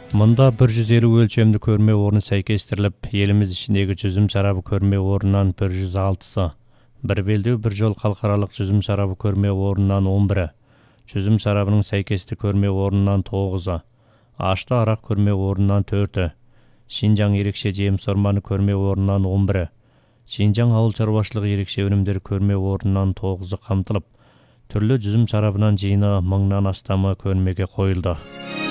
Мында 150 өлчемді көрме орны сәйкестіріліп, еліміз ішіндегі жүзім шарабы көрме орнынан 106-сы, бір белдеу бір жол халықаралық жүзім шарабы көрме орнынан 11-і, жүзім шарабының сәйкесті көрме орнынан 9-ы, ашты арақ көрме орнынан 4-і, Шинжаң ерекше жеміс орманы көрме орнынан 11-і, Шинжаң ауыл шаруашылығы ерекше өнімдер көрме орнынан 9-ы қамтылып, түрлі жүзім шарабынан жиыны 1000-нан астамы көрмеге қойылды.